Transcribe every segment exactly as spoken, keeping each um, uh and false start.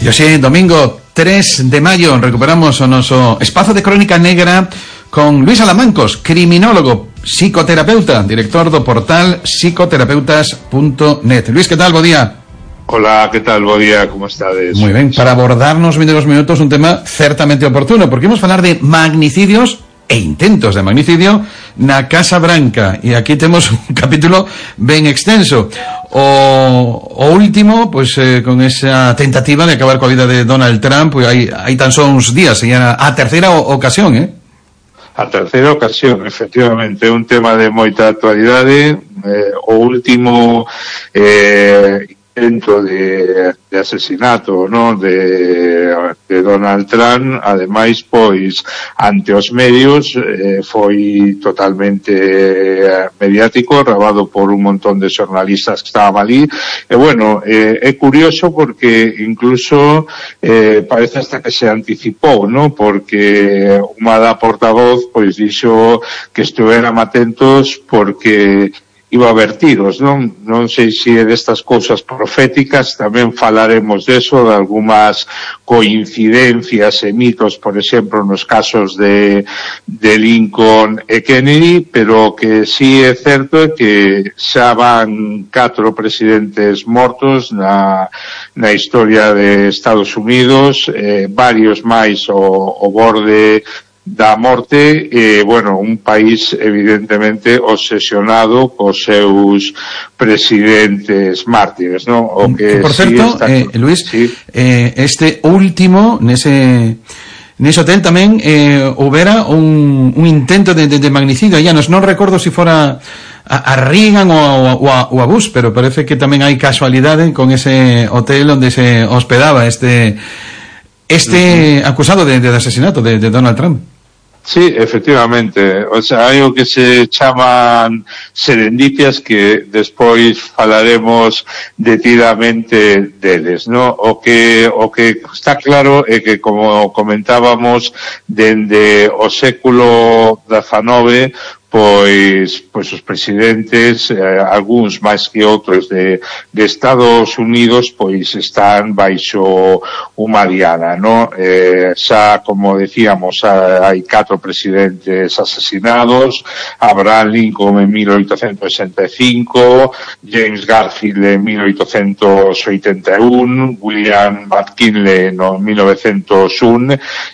E hoxe, domingo tres de maio, recuperamos o noso espazo de Crónica Negra con Luís Alamancos, criminólogo, psicoterapeuta, director do portal psicoterapeutas punto net. Luís, que tal? Bo día. Hola, que tal? Bo día, como estades? Moi ben, para abordarnos vinte dos minutos un tema certamente oportuno, porque imos falar de magnicidios e intentos de magnicidio na Casa Branca, e aquí temos un capítulo ben extenso. O, o último, pois eh, con esa tentativa de acabar coa vida de Donald Trump, pois hai, hai tan só uns días, sería a terceira ocasión, eh? A terceira ocasión, efectivamente, un tema de moita actualidade. Eh, o último eh, intento de, de asesinato, ¿no?, de, de Donald Trump, ademais, pois, ante os medios, eh, foi totalmente eh, mediático, grabado por un montón de xornalistas que estaban ali, e bueno, eh, é curioso porque incluso eh, parece hasta que se anticipou, ¿no?, porque unha da portavoz, pois, dixo que estuveran atentos porque iba a haber tiros, non? Non sei se é destas cousas proféticas, tamén falaremos deso, de algunhas coincidencias e mitos, por exemplo, nos casos de, de Lincoln e Kennedy, pero que sí é certo é que xa van catro presidentes mortos na, na historia de Estados Unidos, eh, varios máis o, o borde da morte, e, bueno, un país evidentemente obsesionado cos seus presidentes mártires, ¿no? O que, que por certo, sí está... eh, Luís, sí. eh, este último, nese... Nese hotel tamén eh, houbera un, un intento de, de, de magnicidio. Ya non recordo se si fora a, a Reagan ou a, ou, a, ou a Bush, pero parece que tamén hai casualidade con ese hotel onde se hospedaba este este uh-huh. acusado de, de asesinato de, de Donald Trump. Sí, efectivamente, o sea, hai o que se chaman serendipias que despois falaremos detidamente deles, ¿no? O que o que está claro é que, como comentábamos, dende o século dezanove, pois pois os presidentes, eh, algúns máis que outros de, de Estados Unidos, pois están baixo unha diana, no? Eh, xa, como decíamos, hai catro presidentes asesinados: Abraham Lincoln en mil oitocentos sesenta e cinco, James Garfield en mil oitocentos oitenta e un, William McKinley no mil novecentos un,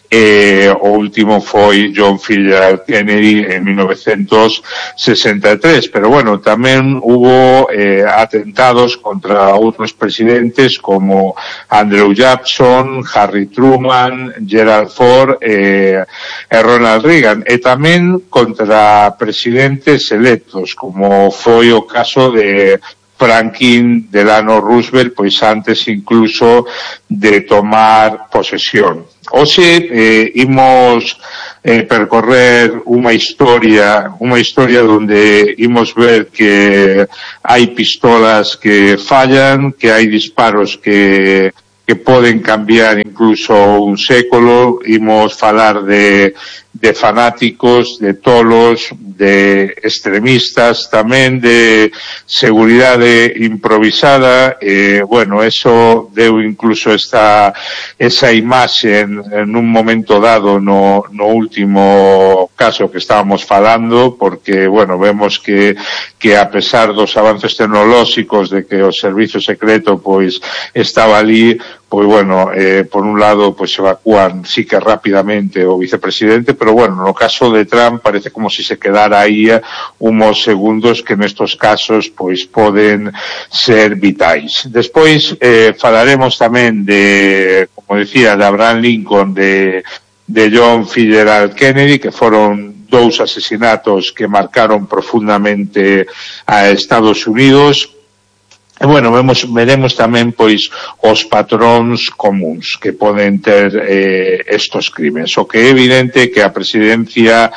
e o último foi John Fitzgerald Kennedy en mil novecentos sesenta e tres. Pero bueno, tamén hubo eh, atentados contra outros presidentes como Andrew Jackson, Harry Truman, Gerald Ford e, e Ronald Reagan, e tamén contra presidentes electos, como foi o caso de Franklin Delano Roosevelt, pois antes incluso de tomar posesión. Hoxe eh, imos eh, percorrer unha historia, unha historia onde imos ver que hai pistolas que fallan, que hai disparos que que poden cambiar incluso un século. Imos falar de de fanáticos, de tolos, de extremistas, tamén de seguridade improvisada. Eh, bueno, eso deu incluso esta esa imaxe en, en un momento dado no, no último caso que estábamos falando, porque, bueno, vemos que que a pesar dos avances tecnolóxicos, de que o servizo secreto pois estaba ali, pois bueno, eh, por un lado pois evacúan sí que rapidamente o vicepresidente, pero bueno, no caso de Trump parece como si se quedara aí uns segundos que nestos casos pois poden ser vitais. Despois eh, falaremos tamén de, como decía, de Abraham Lincoln, de, de John Fitzgerald Kennedy, que foron dous asesinatos que marcaron profundamente a Estados Unidos. E, bueno, vemos, veremos tamén, pois, os patróns comuns que poden ter eh, estos crimes. O que é evidente que a presidencia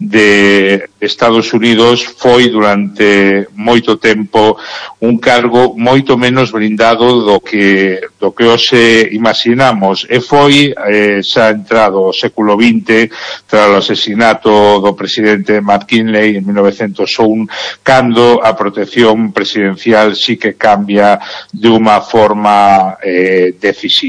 de Estados Unidos foi durante moito tempo un cargo moito menos blindado do que do que hoxe imaginamos, e foi eh, xa entrado o século vinte tras o asesinato do presidente McKinley en mil novecentos un, cando a protección presidencial sí que cambia de unha forma eh, decisiva.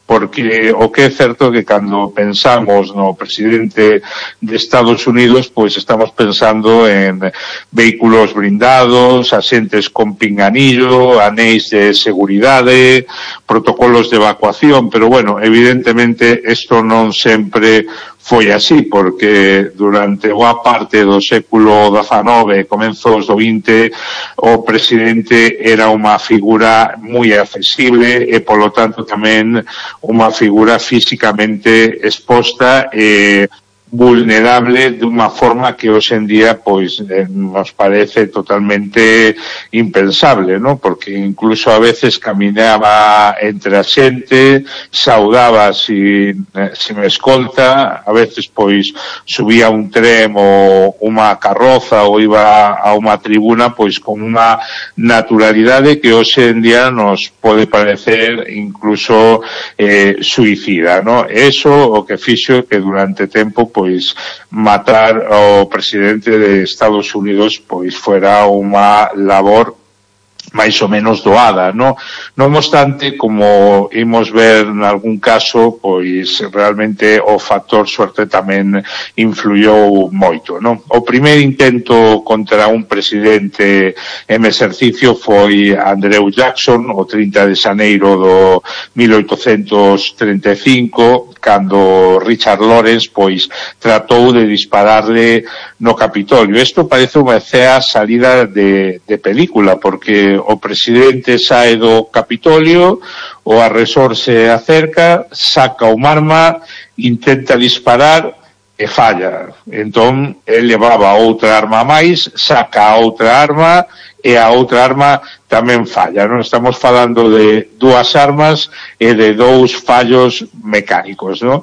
porque o que é certo que cando pensamos no presidente de Estados Unidos, pois estamos pensando en vehículos blindados, asentes con pinganillo, anéis de seguridade, protocolos de evacuación, pero bueno, evidentemente isto non sempre foi así, porque durante boa parte do século dezenove, comenzos do vinte, o presidente era unha figura moi accesible e, polo tanto, tamén unha figura físicamente exposta e vulnerable de unha forma que hoxe en día pois eh, nos parece totalmente impensable, ¿no? Porque incluso a veces caminaba entre a xente, saudaba sin, sin escolta, a veces pois subía un tren ou unha carroza ou iba a unha tribuna pois con unha naturalidade que hoxe en día nos pode parecer incluso eh, suicida, ¿no? Eso o que fixo que durante tempo pois pois matar ao presidente de Estados Unidos pois fuera unha labor máis ou menos doada, no? Non obstante, como imos ver en algún caso, pois realmente o factor suerte tamén influyou moito, no? O primeiro intento contra un presidente en exercicio foi Andrew Jackson, o trinta de xaneiro do mil oitocentos trinta e cinco, cando Richard Lawrence pois tratou de dispararle no Capitolio. Isto parece unha cea salida de, de película, porque o presidente sae do Capitolio, o agresor se acerca, saca un arma, intenta disparar e falla. Entón, el levaba outra arma máis, saca outra arma e a outra arma tamén falla, non? Estamos falando de dúas armas e de dous fallos mecánicos, non?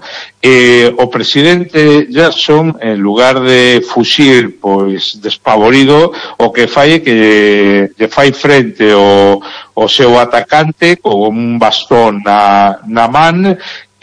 E o presidente Jackson, en lugar de fuxir, pois, despavorido, o que fai é que lle fai frente o, o seu atacante con un bastón na, na man.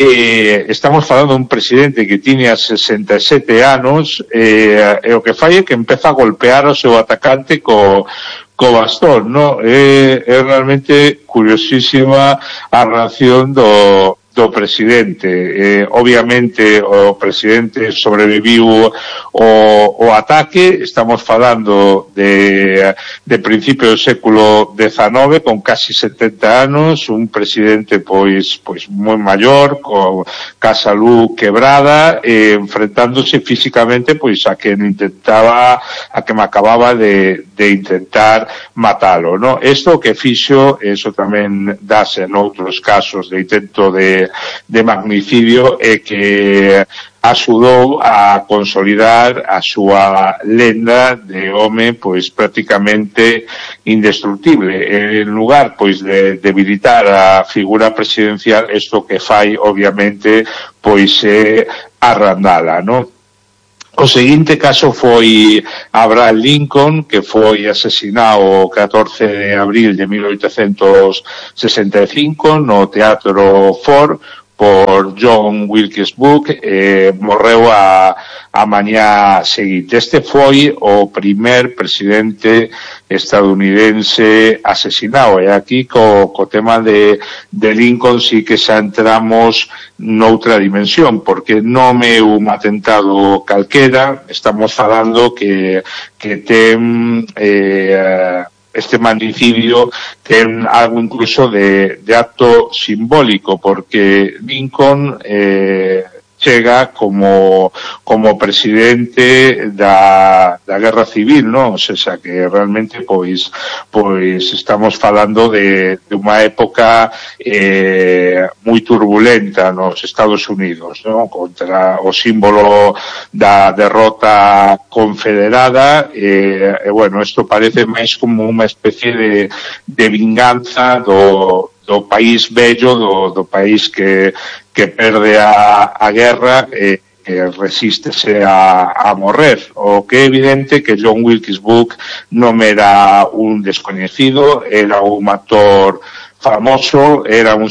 Eh, estamos falando de un presidente que tiña sesenta e sete anos e, e o que fai é que empeza a golpear o seu atacante co, co bastón, no? É, é realmente curiosísima a reacción do, do presidente. Eh, obviamente o presidente sobreviviu o, o ataque, estamos falando de, de principio do século dezenove, con casi setenta anos, un presidente pois pois moi maior, co ca salud quebrada, eh, enfrentándose físicamente pois a que intentaba, a que me acababa de, de intentar matalo, no? Isto que fixo, eso tamén dase en outros casos de intento de de magnicidio e que axudou a consolidar a súa lenda de home pois prácticamente indestructible. En lugar pois de debilitar a figura presidencial, isto que fai obviamente pois é arrandala, non? O seguinte caso foi Abraham Lincoln, que foi asesinado o catorce de abril de mil oitocentos sesenta e cinco no Teatro Ford por John Wilkes Booth, e morreu a, a mañá seguinte. Este foi o primer presidente estadounidense asesinado, e aquí co, co tema de, de Lincoln sí que xa entramos noutra dimensión, porque non é un atentado calquera, estamos falando que, que ten eh, este magnicidio ten algo incluso de, de acto simbólico, porque Lincoln eh, chega como como presidente da, da Guerra Civil, non? O sea, que realmente pois pois estamos falando de, de unha época eh, moi turbulenta nos Estados Unidos, non? Contra o símbolo da derrota confederada, e, e bueno, isto parece máis como unha especie de, de vinganza do do país bello, do, do país que, que perde a, a guerra e que resístese a, a morrer. O que é evidente que John Wilkes Booth non era un descoñecido, era un actor famoso, era un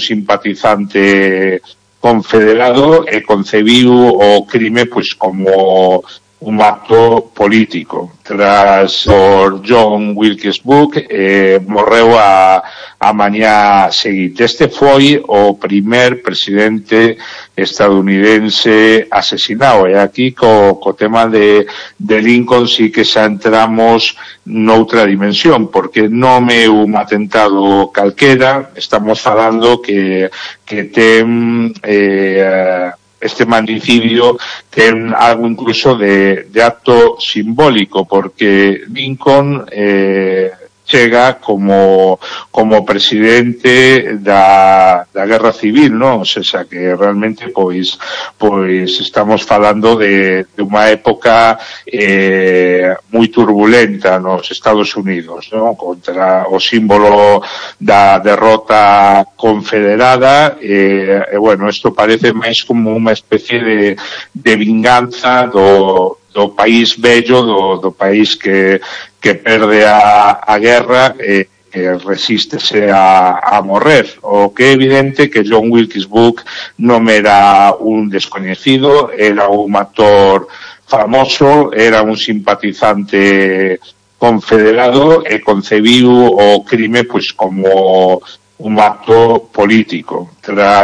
simpatizante confederado e concebiu o crime pois como un acto político. Tras o John Wilkes Booth eh, morreu a, a mañá seguinte. Este foi o primer presidente estadounidense asesinado. E aquí co, co tema de, de Lincoln sí que xa entramos noutra dimensión, porque non é un atentado calquera, estamos falando que, que ten eh, este magnicidio ten algo incluso de, de acto simbólico, porque Lincoln eh, chega como como presidente da, da Guerra Civil, non? O sea, que realmente pois pois estamos falando de, de unha época eh, moi turbulenta nos Estados Unidos, non? Contra o símbolo da derrota confederada e, e bueno, isto parece máis como unha especie de, de vinganza do do país bello, do, do país que, que perde a, a guerra e que resístese a, a morrer. O que é evidente que John Wilkes Booth non era un descoñecido, era un actor famoso, era un simpatizante confederado e concebiu o crime pois como un acto político. Tras